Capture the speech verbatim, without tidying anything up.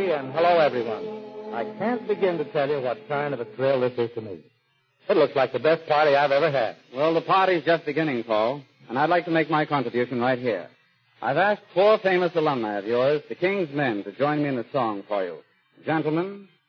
Eddie, and hello, everyone. I can't begin to tell you what kind of a thrill this is to me. It looks like the best party I've ever had. Well, the party's just beginning, Paul, and I'd like to make my contribution right here. I've asked four famous alumni of yours, the King's Men, to join me in a song for you. Gentlemen,